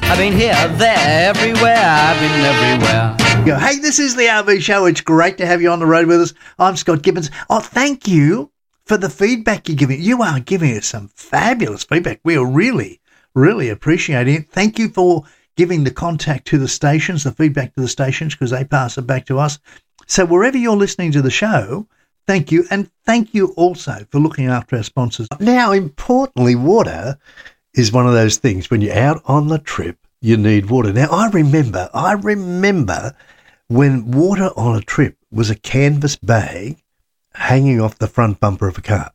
I've been here, there, everywhere. I've been everywhere. Hey, this is the RV Show. It's great to have you on the road with us. I'm Scott Gibbons. Oh, thank you for the feedback you're giving. You are giving us some fabulous feedback. We are really, really appreciating it. Thank you for giving the contact to the stations, the feedback to the stations, because they pass it back to us. So wherever you're listening to the show, thank you. And thank you also for looking after our sponsors. Now, importantly, water is one of those things when you're out on the trip, you need water. Now, I remember when water on a trip was a canvas bag hanging off the front bumper of a car.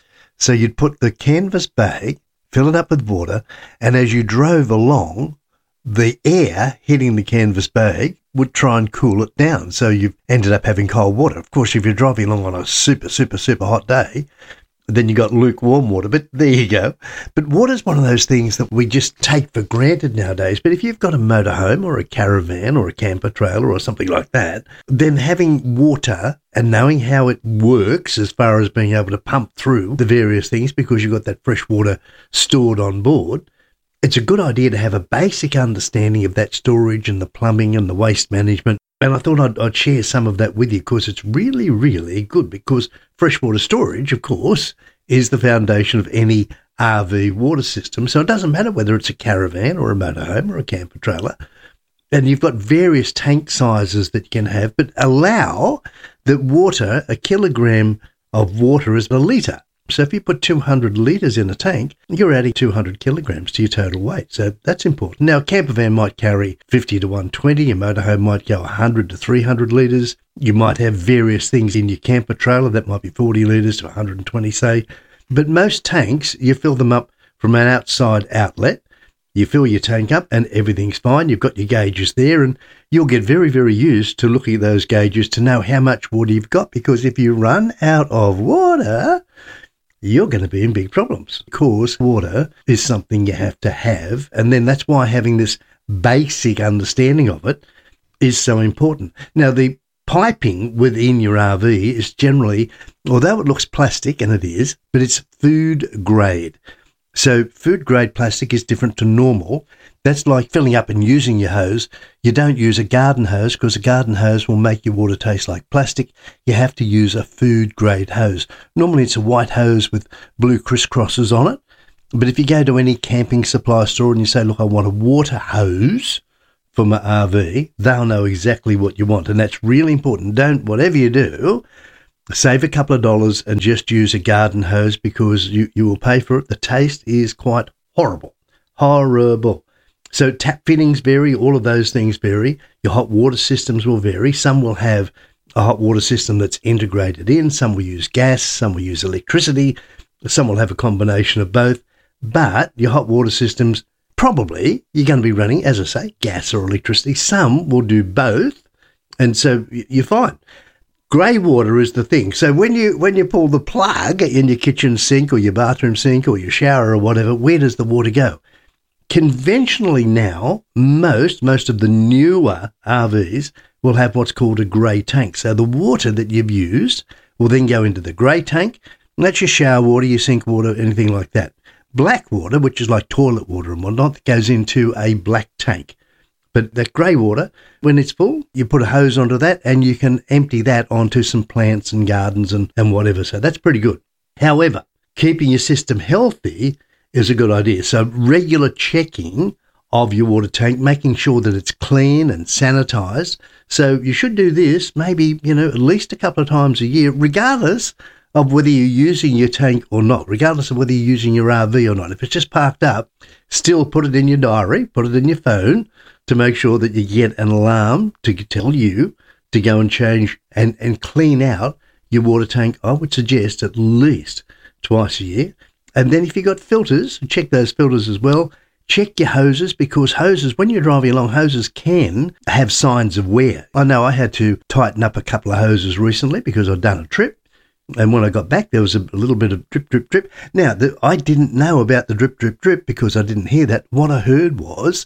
So you'd put the canvas bag, fill it up with water, and as you drove along, the air hitting the canvas bag would try and cool it down. So you ended up having cold water. Of course, if you're driving along on a super, super, super hot day, then you got lukewarm water, but there you go. But water's one of those things that we just take for granted nowadays. But if you've got a motorhome or a caravan or a camper trailer or something like that, then having water and knowing how it works as far as being able to pump through the various things because you've got that fresh water stored on board, it's a good idea to have a basic understanding of that storage and the plumbing and the waste management. And I thought I'd share some of that with you because it's really, really good because freshwater storage, of course, is the foundation of any RV water system. So it doesn't matter whether it's a caravan or a motorhome or a camper trailer. And you've got various tank sizes that you can have, but allow that water, a kilogram of water is a litre. So if you put 200 litres in a tank, you're adding 200 kilograms to your total weight. So that's important. Now, a camper van might carry 50 to 120. A motorhome might go 100 to 300 litres. You might have various things in your camper trailer. That might be 40 litres to 120, say. But most tanks, you fill them up from an outside outlet. You fill your tank up and everything's fine. You've got your gauges there and you'll get very, very used to looking at those gauges to know how much water you've got. Because if you run out of water, you're going to be in big problems because water is something you have to have. And then that's why having this basic understanding of it is so important. Now, the piping within your RV is generally, although it looks plastic, and it is, but it's food grade. So food grade plastic is different to normal. That's like filling up and using your hose. You don't use a garden hose because a garden hose will make your water taste like plastic. You have to use a food grade hose. Normally it's a white hose with blue crisscrosses on it. But if you go to any camping supply store and you say, look, I want a water hose for my RV, they'll know exactly what you want. And that's really important. Don't, whatever you do, save a couple of dollars and just use a garden hose because you will pay for it. The taste is quite horrible. Horrible. So tap fittings vary, all of those things vary. Your hot water systems will vary. Some will have a hot water system that's integrated in. Some will use gas. Some will use electricity. Some will have a combination of both. But your hot water systems, probably you're going to be running, as I say, gas or electricity. Some will do both. And so you're fine. Grey water is the thing. So when you pull the plug in your kitchen sink or your bathroom sink or your shower or whatever, where does the water go? Conventionally now, most of the newer RVs will have what's called a grey tank. So the water that you've used will then go into the grey tank. And that's your shower water, your sink water, anything like that. Black water, which is like toilet water and whatnot, goes into a black tank. But that grey water, when it's full, you put a hose onto that and you can empty that onto some plants and gardens and whatever. So that's pretty good. However, keeping your system healthy is a good idea. So regular checking of your water tank, making sure that it's clean and sanitized. So you should do this maybe, at least a couple of times a year, regardless of whether you're using your tank or not, regardless of whether you're using your RV or not. If it's just parked up, still put it in your diary, put it in your phone to make sure that you get an alarm to tell you to go and change and clean out your water tank. I would suggest at least twice a year. And then if you've got filters, check those filters as well. Check your hoses because hoses, when you're driving along, hoses can have signs of wear. I know I had to tighten up a couple of hoses recently because I'd done a trip. And when I got back, there was a little bit of drip, drip, drip. Now, I didn't know about the drip, drip, drip because I didn't hear that. What I heard was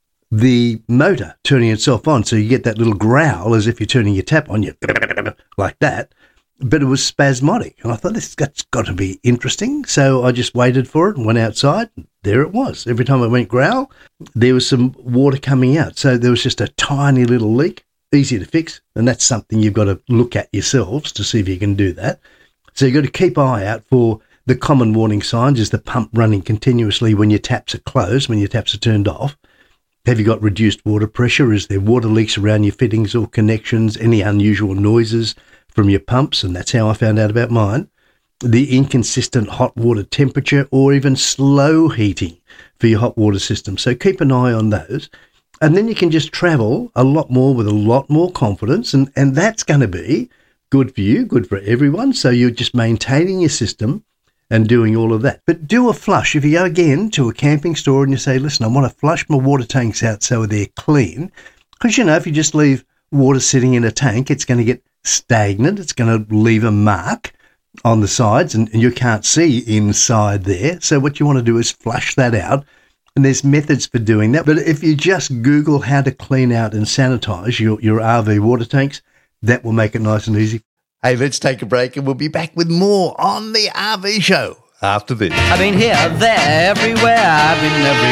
the motor turning itself on. So you get that little growl as if you're turning your tap on, you like that. but it was spasmodic. And I thought, that's got to be interesting. So I just waited for it and went outside. There it was. Every time I went growl, there was some water coming out. So there was just a tiny little leak, easy to fix. And that's something you've got to look at yourselves to see if you can do that. So you've got to keep an eye out for the common warning signs. Is the pump running continuously when your taps are closed, when your taps are turned off? Have you got reduced water pressure? Is there water leaks around your fittings or connections? Any unusual noises from your pumps? And that's how I found out about mine. The inconsistent hot water temperature or even slow heating for your hot water system. So keep an eye on those. And then you can just travel a lot more with a lot more confidence. And that's going to be good for you, good for everyone. So you're just maintaining your system and doing all of that. But do a flush. If you go again to a camping store and you say, listen, I want to flush my water tanks out so they're clean. Because, if you just leave water sitting in a tank, it's going to get stagnant. It's going to leave a mark on the sides and you can't see inside there. So what you want to do is flush that out. And there's methods for doing that. But if you just Google how to clean out and sanitize your RV water tanks, that will make it nice and easy. Hey, let's take a break and we'll be back with more on the RV show after this. I've been here, there, everywhere. I've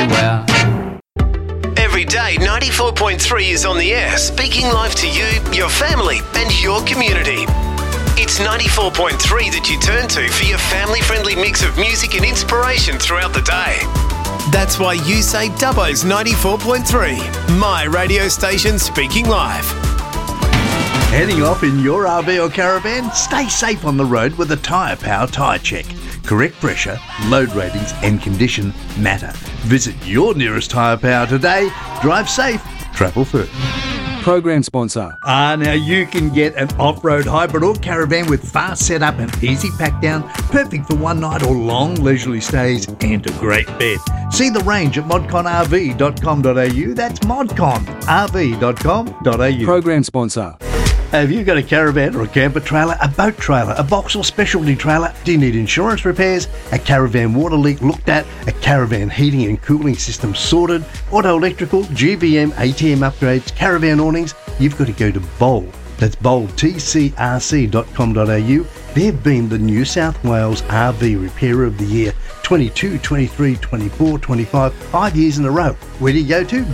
been everywhere. Every day, 94.3 is on the air, speaking live to you, your family, and your community. It's 94.3 that you turn to for your family-friendly mix of music and inspiration throughout the day. That's why you say Dubbo's 94.3, my radio station speaking live. Heading off in your RV or caravan? Stay safe on the road with a Tyre Power Tyre Check. Correct pressure, load ratings and condition matter. Visit your nearest Tyre Power today. Drive safe, travel first. Program sponsor. Now you can get an off-road hybrid or caravan with fast setup and easy pack down, perfect for one night or long leisurely stays and a great bed. See the range at modconrv.com.au. That's modconrv.com.au. Program sponsor. Have you got a caravan or a camper trailer, a boat trailer, a box or specialty trailer? Do you need insurance repairs, a caravan water leak looked at, a caravan heating and cooling system sorted, auto electrical, GVM, ATM upgrades, caravan awnings? You've got to go to Bold. That's boldtcrc.com.au. They've been the New South Wales RV Repairer of the Year 22, 23, 24, 25, 5 years in a row. Where do you go to?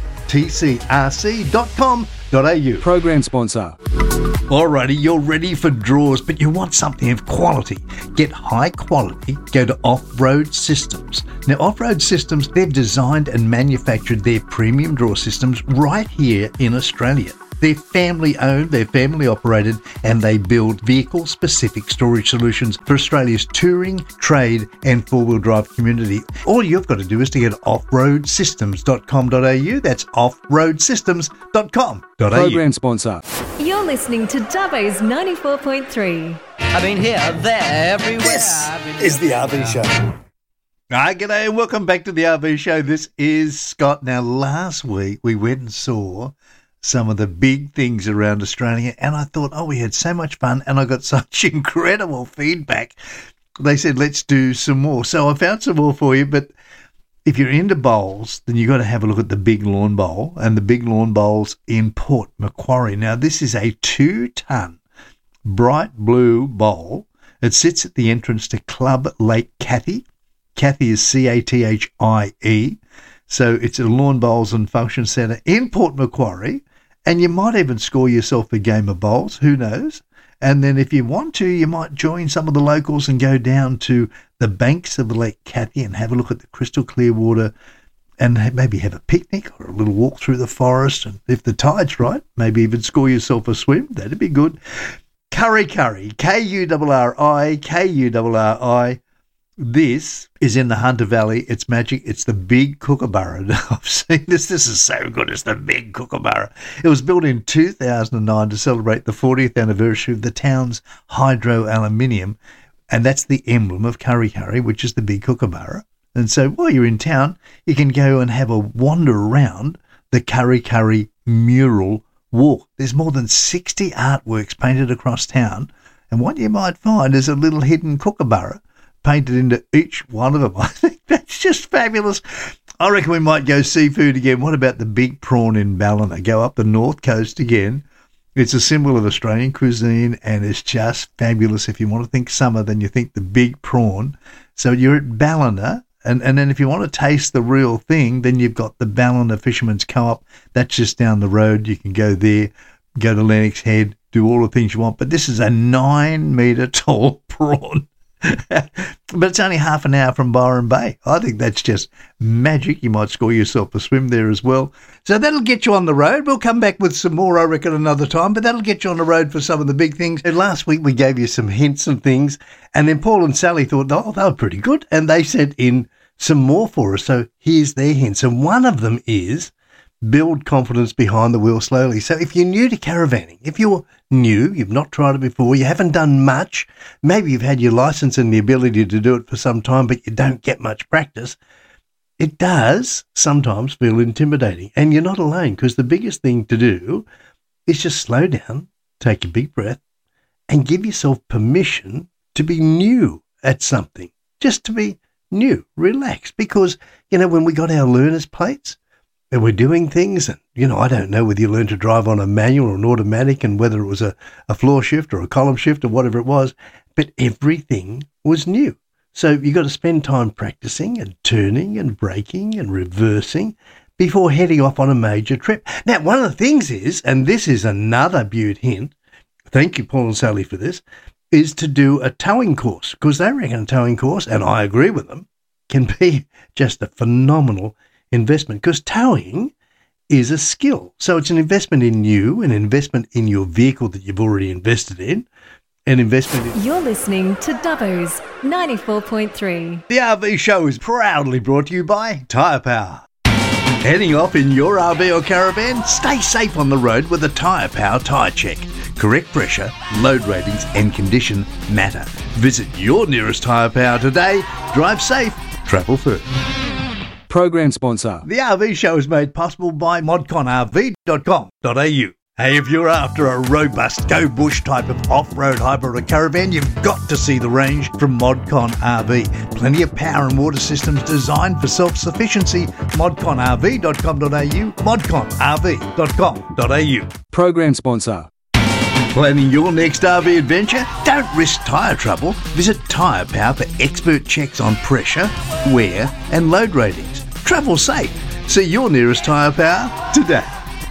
boldtcrc.com.au. Program sponsor. Alrighty, you're ready for draws, but you want something of quality. Get high quality, go to Off-Road Systems. Now, Off-Road Systems, they've designed and manufactured their premium draw systems right here in Australia. They're family owned, they're family operated, and they build vehicle specific storage solutions for Australia's touring, trade, and four-wheel drive community. All you've got to do is to get offroadsystems.com.au. That's offroadsystems.com.au. Program sponsor. You're listening to Dubbo's 94.3. I've been here, there, everywhere. This I've been is the everywhere. RV Show. Hi, g'day, and welcome back to the RV Show. This is Scott. Now, last week we went and saw some of the big things around Australia, and I thought, we had so much fun, and I got such incredible feedback. They said, let's do some more. So I found some more for you, but if you're into bowls, then you've got to have a look at the Big Lawn Bowl, and the Big Lawn Bowl's in Port Macquarie. Now, this is a 2-ton bright blue bowl. It sits at the entrance to Club Lake Cathy. Cathy is Cathie. So it's a lawn bowls and function centre in Port Macquarie, and you might even score yourself a game of bowls, who knows? And then if you want to, you might join some of the locals and go down to the banks of Lake Cathy and have a look at the crystal clear water and maybe have a picnic or a little walk through the forest. And if the tide's right, maybe even score yourself a swim. That'd be good. Kurri Kurri, Kurri. This is in the Hunter Valley. It's magic. It's the Big Kookaburra. I've seen this. This is so good. It's the Big Kookaburra. It was built in 2009 to celebrate the 40th anniversary of the town's hydro aluminium, and that's the emblem of Kurri Kurri, which is the Big Kookaburra. And so while you're in town, you can go and have a wander around the Kurri Kurri mural walk. There's more than 60 artworks painted across town, and what you might find is a little hidden kookaburra painted into each one of them. I think that's just fabulous. I reckon we might go seafood again. What about the big prawn in Ballina? Go up the north coast again It's a symbol of Australian cuisine, and it's just fabulous. If you want to think summer, then you think the big prawn. So you're at Ballina, and then if you want to taste the real thing, then you've got the Ballina Fisherman's Co-op. That's just down the road. You can go there, go to Lennox Head, do all the things you want. But this is a 9-metre tall prawn. But it's only half an hour from Byron Bay. I think that's just magic. You might score yourself a swim there as well. So that'll get you on the road. We'll come back with some more, I reckon, another time, but that'll get you on the road for some of the big things. And last week we gave you some hints and things, and then Paul and Sally thought, oh, they were pretty good, and they sent in some more for us. So here's their hints, and one of them is build confidence behind the wheel slowly. So if you're new to caravanning, if you're new, you've not tried it before, you haven't done much, maybe you've had your license and the ability to do it for some time, but you don't get much practice, it does sometimes feel intimidating. And you're not alone, because the biggest thing to do is just slow down, take a big breath, and give yourself permission to be new at something, just to be new, relax. Because, when we got our learner's plates, and we're doing things, and, I don't know whether you learned to drive on a manual or an automatic, and whether it was a floor shift or a column shift or whatever it was, but everything was new. So you got to spend time practicing and turning and braking and reversing before heading off on a major trip. Now, one of the things is, and this is another beaut hint, thank you, Paul and Sally, for this, is to do a towing course, because they reckon a towing course, and I agree with them, can be just a phenomenal investment, because towing is a skill. So it's an investment in you, an investment in your vehicle that you've already invested in, an investment in... You're listening to Dubbo's 94.3. The RV Show is proudly brought to you by Tyre Power. Heading off in your RV or caravan? Stay safe on the road with a Tyre Power tyre check. Correct pressure, load ratings and condition matter. Visit your nearest Tyre Power today. Drive safe, travel first. Program sponsor. The RV Show is made possible by modconrv.com.au. Hey, if you're after a robust go bush type of off-road hybrid or caravan, you've got to see the range from Modcon RV. Plenty of power and water systems designed for self-sufficiency. modconrv.com.au, modconrv.com.au. Program sponsor. Planning your next RV adventure? Don't risk tyre trouble. Visit Tyre Power for expert checks on pressure, wear and load ratings. Travel safe. See your nearest Tyre Power today.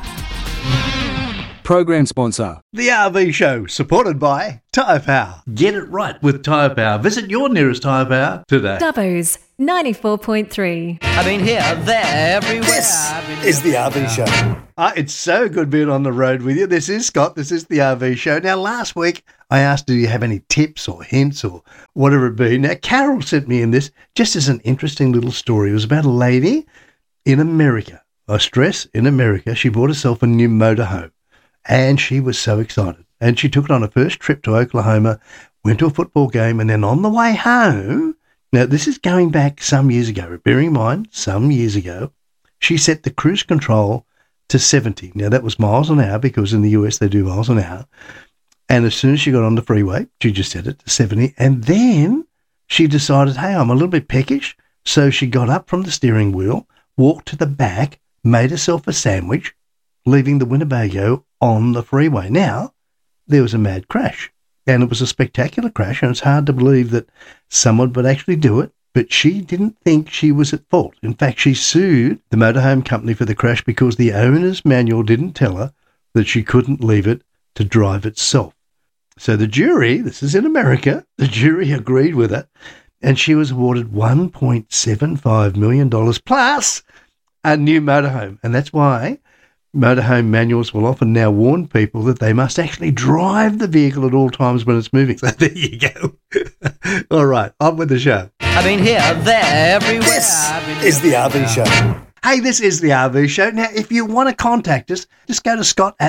Program sponsor. The RV Show, supported by Tyre Power. Get it right with Tyre Power. Visit your nearest Tyre Power today. Dubbo's 94.3. I've been here, there, everywhere. This I've been is the RV Show. It's so good being on the road with you. This is Scott. This is the RV Show. Now, last week, I asked, do you have any tips or hints or whatever it be? Now, Carol sent me in this just as an interesting little story. It was about a lady in America. I stress, in America. She bought herself a new motorhome, and she was so excited. And she took it on her first trip to Oklahoma, went to a football game, and then on the way home, now this is going back some years ago, bearing in mind, some years ago, she set the cruise control to 70. Now, that was miles an hour, because in the US they do miles an hour. And as soon as she got on the freeway, she just set it to 70. And then she decided, hey, I'm a little bit peckish. So she got up from the steering wheel, walked to the back, made herself a sandwich, leaving the Winnebago on the freeway. Now, there was a mad crash. And it was a spectacular crash, and it's hard to believe that someone would actually do it. But she didn't think she was at fault. In fact, she sued the motorhome company for the crash because the owner's manual didn't tell her that she couldn't leave it to drive itself. So the jury, this is in America, the jury agreed with her, and she was awarded $1.75 million plus a new motorhome. And that's why motorhome manuals will often now warn people that they must actually drive the vehicle at all times when it's moving. So there you go. All right, on with the show. I've been here, there, everywhere. This I've been is the RV Show. Hey, this is the RV Show. Now, if you want to contact us, just go to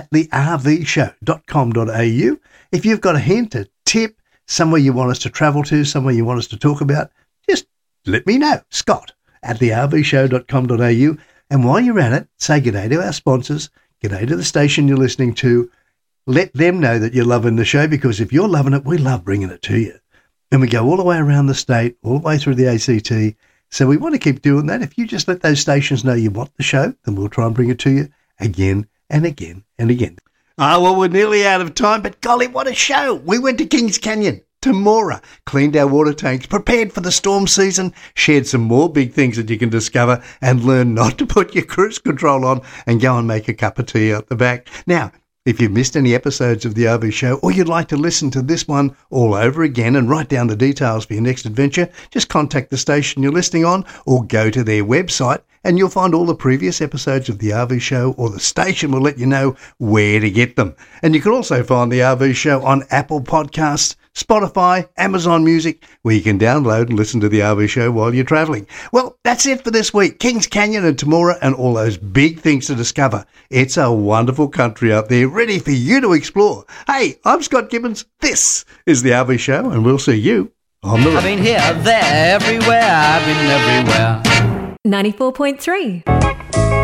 scott@thervshow.com.au. If you've got a hint, a tip, somewhere you want us to travel to, somewhere you want us to talk about, just let me know. scott@thervshow.com.au. And while you're at it, say g'day to our sponsors, g'day to the station you're listening to. Let them know that you're loving the show, because if you're loving it, we love bringing it to you. And we go all the way around the state, all the way through the ACT. So we want to keep doing that. If you just let those stations know you want the show, then we'll try and bring it to you again and again and again. Well, we're nearly out of time, but golly, what a show. We went to Kings Canyon, Temora, cleaned our water tanks, prepared for the storm season, shared some more big things that you can discover, and learn not to put your cruise control on and go and make a cup of tea out the back. Now, if you've missed any episodes of The RV Show, or you'd like to listen to this one all over again and write down the details for your next adventure, just contact the station you're listening on or go to their website and you'll find all the previous episodes of The RV Show, or the station will let you know where to get them. And you can also find The RV Show on Apple Podcasts, Spotify, Amazon Music, where you can download and listen to The RV Show while you're travelling. Well, that's it for this week. Kings Canyon and Temora and all those big things to discover. It's a wonderful country out there, ready for you to explore. Hey, I'm Scott Gibbons. This is The RV Show, and we'll see you on the road. I've been here, there, everywhere, I've been everywhere. 94.3.